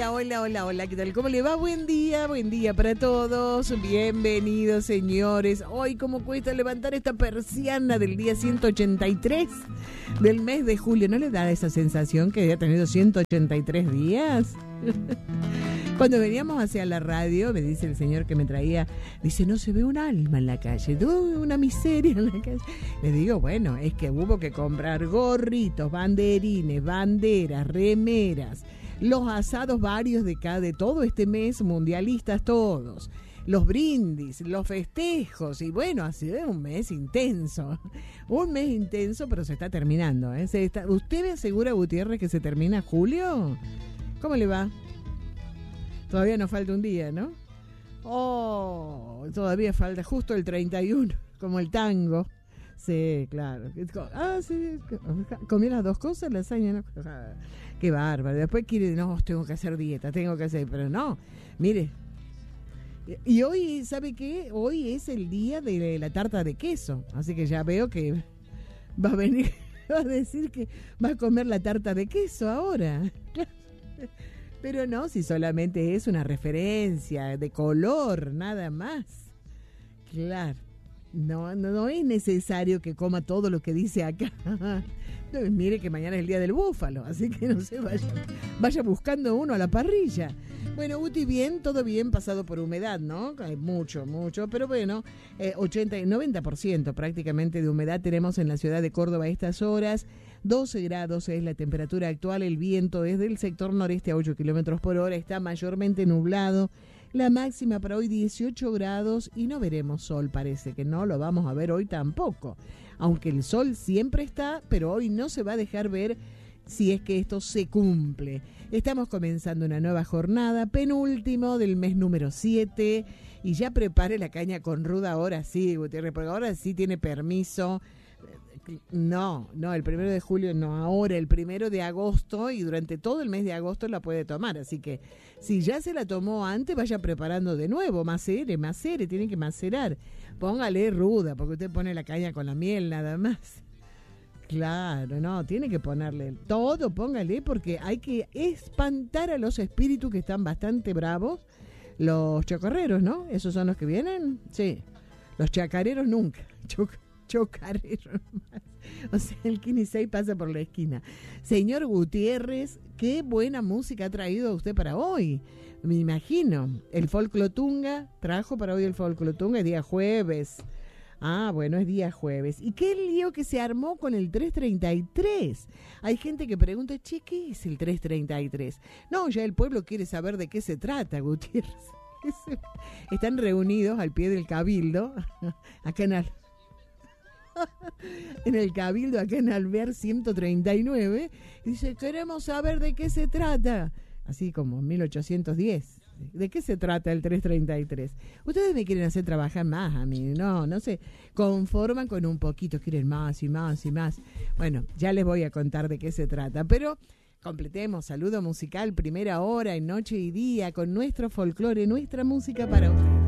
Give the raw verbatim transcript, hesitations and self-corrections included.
Hola, hola, hola, hola, ¿qué tal? ¿Cómo le va? Buen día, buen día para todos. Bienvenidos, señores. Hoy, ¿cómo cuesta levantar esta persiana del día ciento ochenta y tres del mes de julio? ¿No le da esa sensación que había tenido ciento ochenta y tres días? Cuando veníamos hacia la radio, me dice el señor que me traía, dice, no se ve un alma en la calle, uy, una miseria en la calle. Le digo, bueno, es que hubo que comprar gorritos, banderines, banderas, remeras, los asados varios de cada, de todo este mes, mundialistas todos, los brindis, los festejos, y bueno, ha sido un mes intenso, un mes intenso, pero se está terminando, ¿eh? Se está, ¿usted me asegura, Gutiérrez, que se termina julio? ¿Cómo le va? Todavía nos falta un día, ¿no? Oh, todavía falta justo el treinta y uno, como el tango. Sí, claro. Ah, sí, comí las dos cosas, lasaña, ¿no? Qué bárbaro. Después quiere, no, tengo que hacer dieta, tengo que hacer, pero no, mire. Y hoy, ¿sabe qué? Hoy es el día de la tarta de queso, así que ya veo que va a venir, va a decir que va a comer la tarta de queso ahora. Pero no, si solamente es una referencia de color, nada más. Claro, no, no, no es necesario que coma todo lo que dice acá. No, mire que mañana es el día del búfalo, así que no se vaya, vaya buscando uno a la parrilla. Bueno, Guti, bien, todo bien, pasado por humedad, ¿no? Hay mucho, mucho, pero bueno, eh, ochenta y noventa por ciento prácticamente de humedad tenemos en la ciudad de Córdoba a estas horas. doce grados es la temperatura actual, el viento es del sector noreste a ocho kilómetros por hora, está mayormente nublado, la máxima para hoy dieciocho grados y no veremos sol, parece que no lo vamos a ver hoy tampoco, aunque el sol siempre está, pero hoy no se va a dejar ver si es que esto se cumple. Estamos comenzando una nueva jornada, penúltimo del mes número siete, y ya prepare la caña con ruda ahora sí, Gutiérrez, porque ahora sí tiene permiso. No, no, el primero de julio no, ahora el primero de agosto y durante todo el mes de agosto la puede tomar, así que si ya se la tomó antes, vaya preparando de nuevo, macere, macere, tiene que macerar, póngale ruda, porque usted pone la caña con la miel nada más. Claro, no, tiene que ponerle todo, póngale, porque hay que espantar a los espíritus que están bastante bravos, los chocorreros, ¿no? ¿Esos son los que vienen? Sí, los chacareros nunca, choc chocarero más. O sea, el Kini seis pasa por la esquina. Señor Gutiérrez, qué buena música ha traído usted para hoy. Me imagino. El Folclotunga trajo para hoy el Folclotunga, es día jueves. Ah, bueno, es día jueves. ¿Y qué lío que se armó con el trescientos treinta y tres? Hay gente que pregunta, che, ¿qué es el trescientos treinta y tres? No, ya el pueblo quiere saber de qué se trata, Gutiérrez. Están reunidos al pie del cabildo, acá en el... en el cabildo acá en Alvear ciento treinta y nueve, y dice, queremos saber de qué se trata, así como en mil ochocientos diez, ¿de qué se trata el trescientos treinta y tres? Ustedes me quieren hacer trabajar más a mí, no, no se conforman con un poquito, quieren más y más y más. Bueno, ya les voy a contar de qué se trata, pero completemos, saludo musical, primera hora en Noche y Día, con nuestro folclore, nuestra música para ustedes.